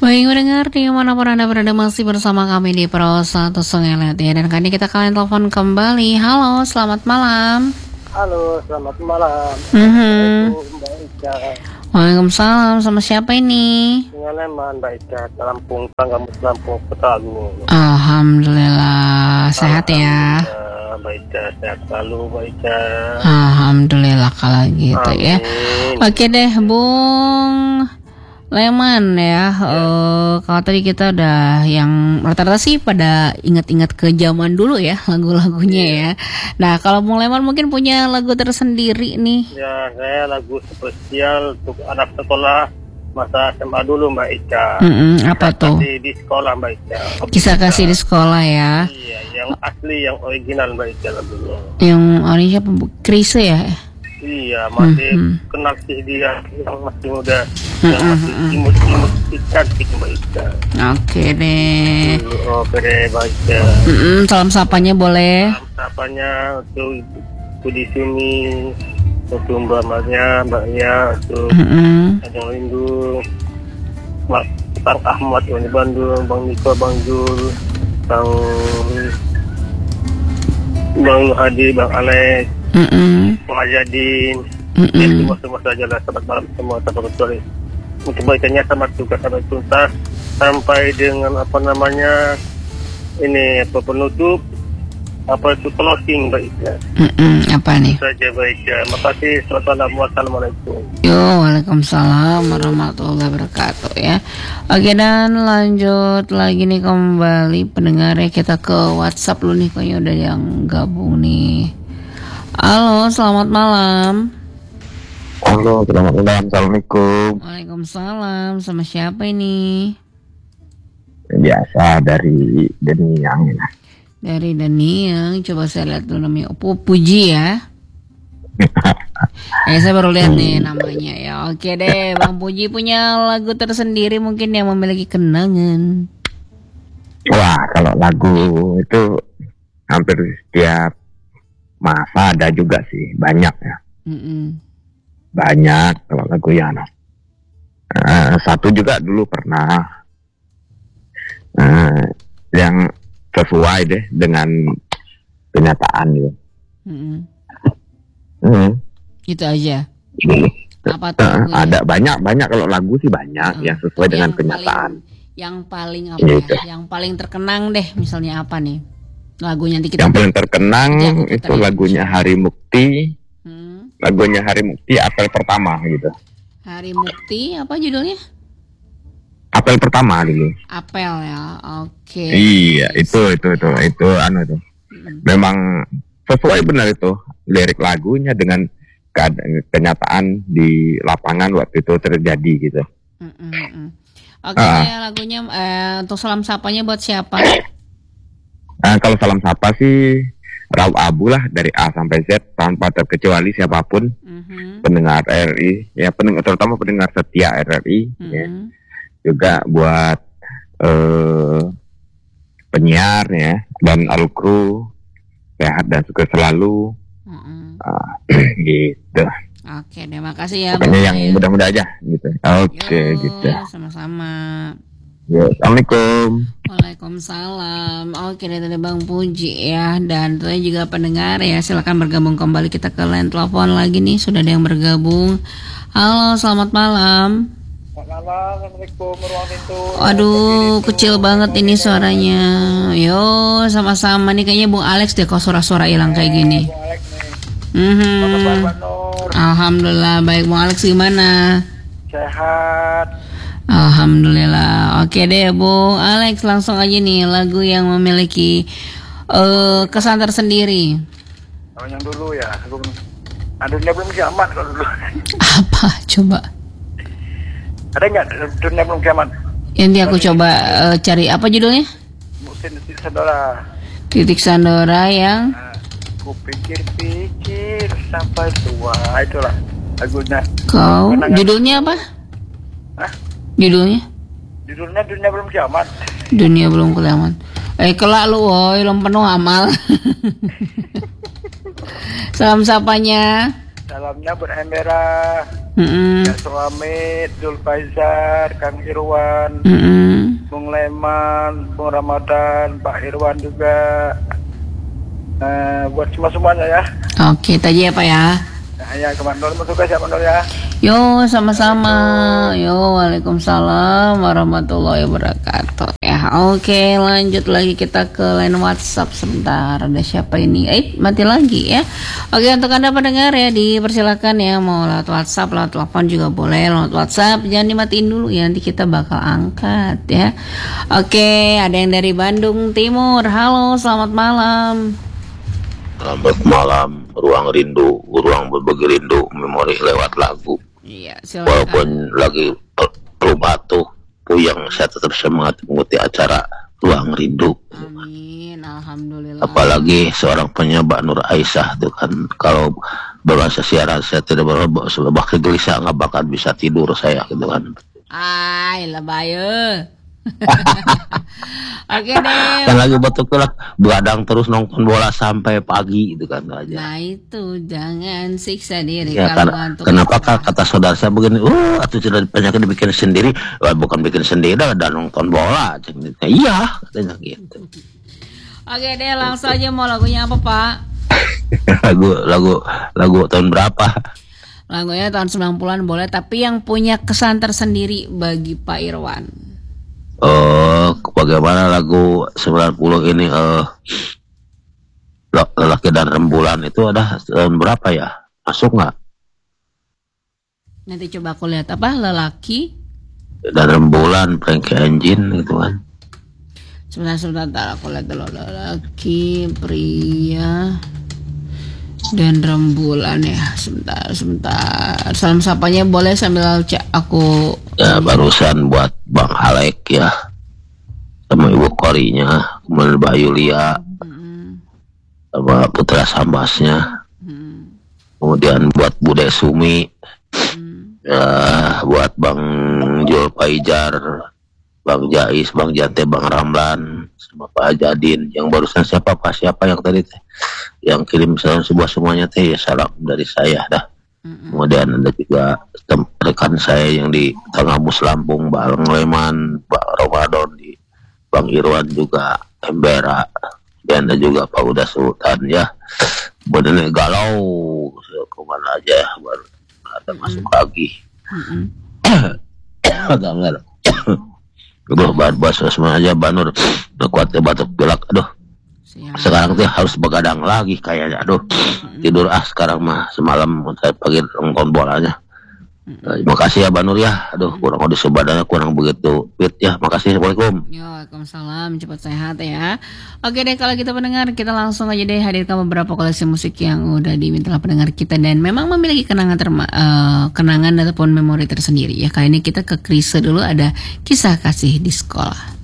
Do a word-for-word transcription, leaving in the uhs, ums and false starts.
Baik mendengar dimanapun Anda berada masih bersama kami di Pro satu Sungai Liat ya. Dan kali ini kita kalian telepon kembali. Halo, selamat malam. Halo, selamat malam. Mm-hmm. Assalamualaikum Mbak Ika. Waalaikumsalam, sama siapa ini? Dengan Leman Mbak Ika, Lampung, Tanggamus Lampung, Kota Agung. Alhamdulillah, sehat ya. Mbak Ika, sehat selalu Mbak Ika. Alhamdulillah kalau gitu ya. Amin. Oke deh, Bung Leman ya, uh, kalau tadi kita udah yang rata-rata sih pada ingat-ingat ke zaman dulu ya lagu-lagunya ya. Nah kalau Bung Leman mungkin punya lagu tersendiri nih. Ya, saya lagu spesial untuk anak sekolah masa S M A dulu Mbak Ika. Mm-mm, apa Kisah tuh? Kasih di sekolah Mbak Ika. Kisah kasih di sekolah ya. Iya, yang asli, yang original Mbak Ika lagunya. Yang ini siapa? Krise ya? Iya, masih Mhm. kenal sih dia yang masih muda, yang masih imut-imut cantik Mbak Ika. Oke deh. Oke deh Mbak Ika. Mm-mm, salam sapanya boleh. Apanya untuk untuk di sini, untuk Mbak Maria, Mbaknya, untuk Mm-mm. Ajeng Lindu, Mbak Bang Ahmad yang di Bandung, Bang Niko, Bang Jul, Bang Bang Hadi, Bang Alex, Mm-mm. Bang Azadin. Mm-mm. Ya, semua semua saja lah, selamat malam semua, tanpa kecuali. Untuk baiknya sama juga sampai tuntas sampai dengan apa namanya ini apa penutup apa itu closing baik ya. Mm-mm, apa nih? Saja baik ya. Makasih. Selamat malam. Wassalamualaikum. Yo, waalaikumsalam warahmatullahi wabarakatuh ya. Oke dan lanjut lagi nih kembali pendengarnya kita ke WhatsApp lu nih, kayaknya udah yang gabung nih. Halo, selamat malam. Halo, selamat malam. Assalamualaikum. Waalaikumsalam, sama siapa ini? Biasa dari Deni yang ini. Dari Daniel, coba saya lihat dulu namanya. Oh, Puji ya. Eh, saya baru lihat nih namanya ya. Oke deh, Bang Puji punya lagu tersendiri mungkin yang memiliki kenangan. Wah, kalau lagu itu hampir setiap masa ada juga sih, banyak ya. Mm-mm. Banyak kalau lagu yang uh, satu juga dulu pernah uh, yang sesuai deh dengan kenyataan gitu. Mm-mm. Hmm. Itu aja. Apa tuh? Uh, lagunya? ada banyak banyak kalau lagu sih banyak Uh, yang sesuai dengan yang kenyataan. Paling, yang paling apa Gitu. ya? Yang paling terkenang deh, misalnya apa nih? Lagunya nanti kita. Yang paling terkenang Nanti aku itu puterin. lagunya Hari Mukti. Hmm. Lagunya Hari Mukti, apel pertama gitu. Hari Mukti apa judulnya? Apel pertama dulu. Apel ya. Oke. Iya, itu itu itu itu anu itu. Memang sesuai benar itu lirik lagunya dengan keadaan, kenyataan di lapangan waktu itu terjadi gitu. Mm, mm, mm. Oke, Ah. lagunya eh, untuk salam sapanya buat siapa? Nah, kalau salam sapa sih Rauh Abu lah dari A sampai Z tanpa terkecuali siapapun Mhm, pendengar R R I ya, pendengar terutama pendengar setia R R I ya. mhm. Juga buat eh, penyiar ya dan all crew sehat dan sukses selalu. Mm-mm. Ah, gitu. Oke, terima kasih ya. Pokoknya Bang yang Ayu. mudah-mudah aja gitu. Oke, Yo, gitu. sama-sama. Ya, Assalamualaikum. Waalaikumsalam. Oke, dari tadi Bang Puji ya. Dan tentunya juga pendengar ya, silakan bergabung kembali kita ke line telepon lagi nih. Sudah ada yang bergabung. Halo, selamat malam. Selamat malam. Assalamualaikum warahmatullahi wabarakatuh. Aduh, kecil banget ini suaranya. Yo, sama-sama nih kayaknya Bung Alex deh kalau suara-suara hilang kayak gini. Bung Alex nih. Mhm. Apa kabar Nur? Alhamdulillah baik. Bung Alex gimana? Sehat. Alhamdulillah. Oke deh Bung Alex, langsung aja nih lagu yang memiliki eh, kesan tersendiri. Kalau yang dulu ya, belum ada dunia belum kiamat kalau dulu. Apa coba? Ada nggak dunia belum kiamat? Nanti aku coba eh, cari apa judulnya? Musim Titik Saudara. Titik Sandora yang Nah, ku pikir-pikir sampai tua, itulah lagunya. kau. Kenangan. Judulnya apa? Hah? Judulnya? Judulnya dunia belum kiamat. Dunia belum kiamat. Eh kelak lu woi, belum penuh amal. Salam sapanya. Salamnya buat Embera, Mm-mm. ya suami, Dul Faizar, Kang Irwan, Mm-mm. Bung Leman, Bung Ramadan, Pak Irwan juga. Nah, buat semua semuanya ya. Oke, tadi ya Pak ya. Nah, ya Kemandol, mau tugas ya Mandol ya. Yo, sama-sama. Yo, waalaikumsalam warahmatullahi wabarakatuh. Ya, oke, lanjut lagi kita ke line WhatsApp sebentar. Ada siapa ini? Eh, mati lagi ya. Oke, untuk Anda pendengar ya, dipersilakan ya, mau lewat WhatsApp, lewat telepon juga boleh. Lewat WhatsApp jangan dimatiin dulu ya, nanti kita bakal angkat ya. Oke, ada yang dari Bandung Timur. Halo, selamat malam. Selamat malam, ruang rindu, ruang berbagi rindu, memori lewat lagu. Iya, silakan. Walaupun lagi perlu batu, puyeng, saya tetap semangat mengikuti acara ruang rindu. Amin, alhamdulillah. Apalagi seorang penyebab Nur Aisyah itu kan, kalau berasa siaran saya tidak berubah, sebab gelisah nggak bakal bisa tidur saya gitu kan. Ay, lebay. Oke deh. Kan lagi betul lah, begadang terus nonton bola sampai pagi gitu kan aja. Nah itu jangan siksa diri Ya, kalau karena, ngantuk. kenapa kak, kata saudara saya begini, uh, atau tidak banyak dibikin sendiri, wah, bukan bikin sendiri, dan nonton bola. Iya, katanya gitu. Oke deh, langsung aja mau lagunya apa Pak? lagu lagu lagu tahun berapa? Lagunya tahun sembilan puluhan boleh, tapi yang punya kesan tersendiri bagi Pak Irwan. Oh, bagaimana lagu sembilan puluh ini, eh Lelaki dan Rembulan itu ada tahun berapa ya? Masuk nggak? Nanti coba aku lihat apa lelaki Dan Rembulan, Frankie Engine gitu kan. sebentar sebentar aku lihat dulu. Lelaki, pria, dan rembulan ya. Sebentar sebentar. Salam sapanya boleh sambil cek aku. Ya barusan buat Bang Alek ya, sama Ibu Korinya, kemudian Mbak Yulia, Mm-mm. sama Putra Sambasnya, Mm-mm. kemudian buat Bude Sumi, Mm-mm. ya, buat Bang Jul Paijar, Bang Jais, Bang Jante, Bang Ramlan, sama Pak Jadin. Yang barusan siapa Pak siapa yang tadi teh, yang kirim salam sebuah semuanya teh, ya salam dari saya dah. Mm-mm. Kemudian ada juga tem- rekan saya yang di Tengah Mus Lampung, Bang Leman, Pak Ramadan, di Bang Irwan juga, Embera, dan ada juga Pak Uda Sultan ya. Badannya galau, kemana aja ya, baru ada masuk lagi. Mm-mm. Agak enggak. Aduh, bahas semua aja Banur, udah kuatnya batuk pilek, aduh. Siap. Sekarang tuh harus begadang lagi kayaknya, aduh. Tidur ah sekarang mah, semalam saya pagi nonton bolanya. Nah, terima kasih ya Banur ya, aduh kurang kondisi badannya kurang begitu fit ya. Makasih, assalamualaikum. Yo, waalaikumsalam, cepat sehat ya. Oke deh, kalau kita pendengar, kita langsung aja deh hadirkan beberapa koleksi musik yang udah diminta pendengar kita dan memang memiliki kenangan terma- uh, kenangan ataupun memori tersendiri ya. Kali ini kita ke Krisye dulu, ada Kisah Kasih di Sekolah.